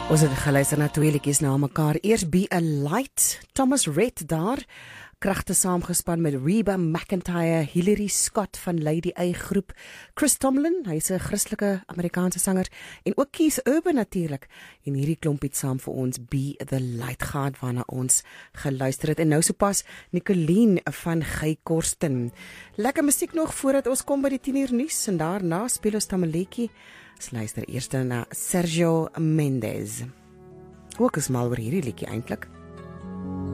Ons het geluister na twee liedjies na mekaar. Eers Be a Light, Thomas Rhett daar, kragte saamgespan met Reba McEntire, Hilary Scott van Lady A groep, Chris Tomlin, hy's 'n Christelike Amerikaanse sanger, en ook Keith Urban natuurlik. En hierdie klompie het saam vir ons Be the Light gehad waarna ons geluister het. En nou sopas Nicoline van Geykorsten. Lekker musiek nog voordat ons kom by die 10 uur nuus en daarna speel ons Tamaletjie. Ons luister eers na Sergio Mendes. Ook is mal oor hierdie liedjie eintlik.